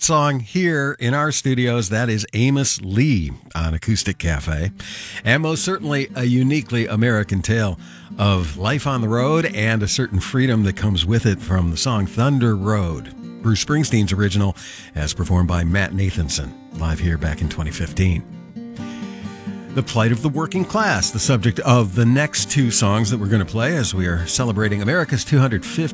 song here in our studios. That is Amos Lee on Acoustic Cafe. And most certainly a uniquely American tale of life on the road and a certain freedom that comes with it from the song Thunder Road. Bruce Springsteen's original as performed by Matt Nathanson, live here back in 2015. The plight of the working class, the subject of the next two songs that we're going to play as we are celebrating America's 250th